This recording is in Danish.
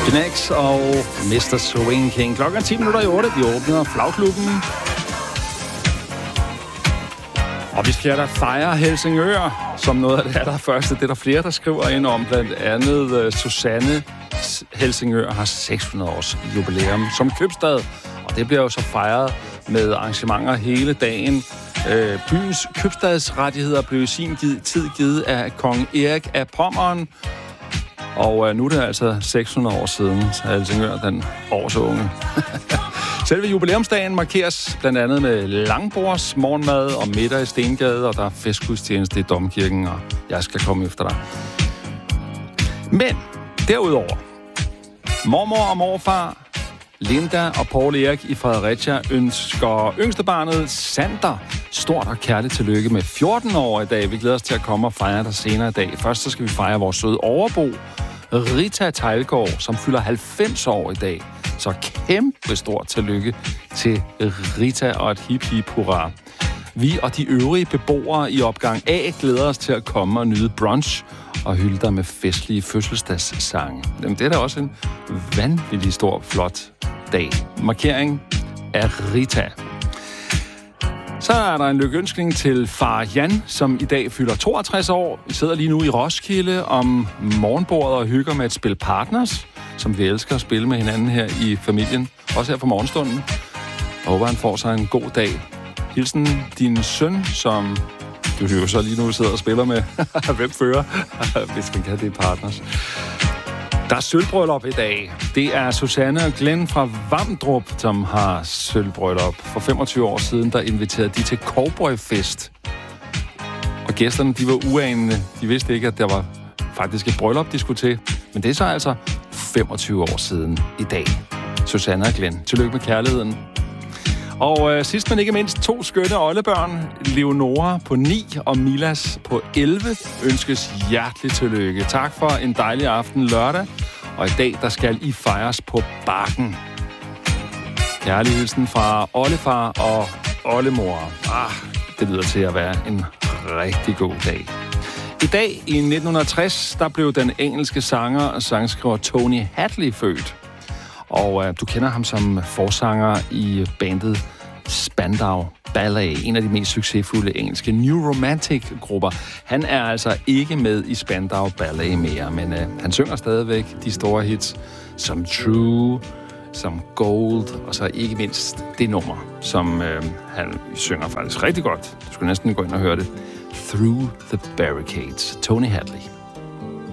Knax og Mr. Swing King. Klokken er 7:10. Vi åbner Flagklubben. Og vi skal da fejre Helsingør som noget af det allerførste. Det er der flere, der skriver ind om. Blandt andet Susanne. Helsingør har 600 års jubilæum som købstad. Og det bliver jo så fejret med arrangementer hele dagen. Byens købstadsrettigheder blev i sin tid givet af kong Erik af Pommern. Og nu er det altså 600 år siden, så Helsingør den års unge. Selve jubilæumsdagen markeres blandt andet med langbords, morgenmad og middag i Stengade, og der er festgudstjeneste i Domkirken, og jeg skal komme efter dig. Men derudover, mormor og morfar, Linda og Paul Erik i Fredericia ønsker yngstebarnet Sander stort og kærligt tillykke med 14 år i dag. Vi glæder os til at komme og fejre dig senere i dag. Først så skal vi fejre vores søde overbo, Rita Teilgaard, som fylder 90 år i dag. Så kæmpe stort tillykke til Rita og et hip hip hurra. Vi og de øvrige beboere i opgang A glæder os til at komme og nyde brunch og hylde dig med festlige fødselsdagssange. Jamen, det er da også en vanvittig stor, flot dag. Markering af Rita. Så er der en lykønskning til far Jan, som i dag fylder 62 år. Vi sidder lige nu i Roskilde om morgenbordet og hygger med et spil Partners, som vi elsker at spille med hinanden her i familien. Også her for morgenstunden. Jeg håber, han får sig en god dag. Hilsen din søn, som du jo så lige nu sidder og spiller med. Hvem fører? Hvis man kan det Partners. Der er sølvbryllup i dag. Det er Susanne og Glenn fra Vamdrup, som har sølvbryllup. For 25 år siden, der inviterede de til cowboyfest. Og gæsterne, de var uanede. De vidste ikke, at der var faktisk et bryllup, de skulle til. Men det er så altså 25 år siden i dag. Susanne og Glenn, tillykke med kærligheden. Og sidst men ikke mindst 2 skønne oldebørn, Leonora på 9 og Milas på 11, ønskes hjerteligt tillykke. Tak for en dejlig aften lørdag, og i dag der skal I fejres på Bakken. Kærlig hilsen fra oldefar og oldemor. Det lyder til at være en rigtig god dag. I dag i 1960, der blev den engelske sanger og sangskriver Tony Hadley født. Og du kender ham som forsanger i bandet Spandau Ballet, en af de mest succesfulde engelske New Romantic-grupper. Han er altså ikke med i Spandau Ballet mere, men han synger stadigvæk de store hits som True, som Gold, og så ikke mindst det nummer, som han synger faktisk rigtig godt. Du skulle næsten gå ind og høre det. Through the Barricades. Tony Hadley.